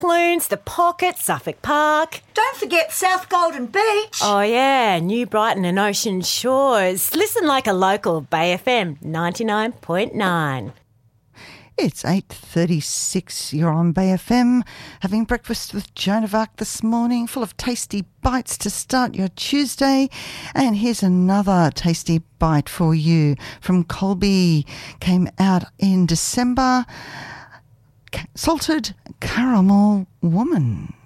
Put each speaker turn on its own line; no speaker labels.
Clunes, The Pocket, Suffolk Park.
Don't forget South Golden Beach.
Oh yeah, New Brighton and Ocean Shores. Listen like a local, Bay FM 99.9.
It's 8:36. You're on Bay FM, having breakfast with Joan of Arc this morning, full of tasty bites to start your Tuesday. And here's another tasty bite for you from Colby. Came out in December. Salted Caramel Woman.